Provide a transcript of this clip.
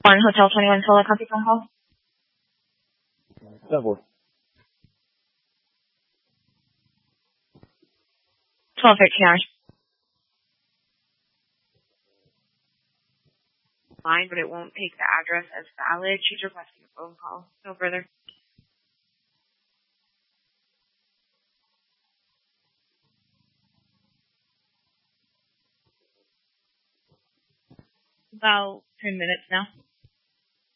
One Hotel 21 solo copy phone call. 10-4. 12-13 hours. Fine, but it won't take the address as valid. She's requesting a phone call. No further. About 10 minutes now.